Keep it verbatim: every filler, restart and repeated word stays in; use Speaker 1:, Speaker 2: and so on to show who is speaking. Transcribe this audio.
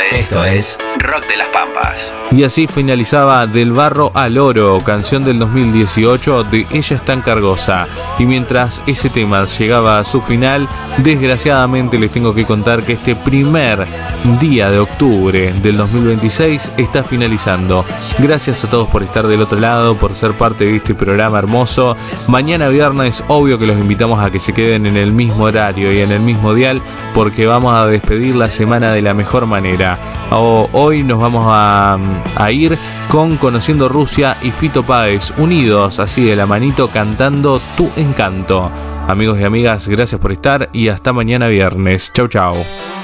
Speaker 1: es, esto es Rock de las Pampas.
Speaker 2: Y así finalizaba Del Barro al Oro, canción del dos mil dieciocho de Ella es tan cargosa. Y mientras ese tema llegaba a su final, desgraciadamente les tengo que contar que este primer día de octubre del dos mil veintiséis está finalizando. Gracias a todos por estar del otro lado, por ser parte de este programa hermoso. Mañana viernes, obvio que los invitamos a que se queden en el mismo horario y en el mismo dial, porque vamos a despedir la semana de la mejor manera. Hoy nos vamos a, a ir con Conociendo Rusia y Fito Páez, unidos así de la manito, cantando Tu Encanto. Amigos y amigas, gracias por estar y hasta mañana viernes. Chau chau.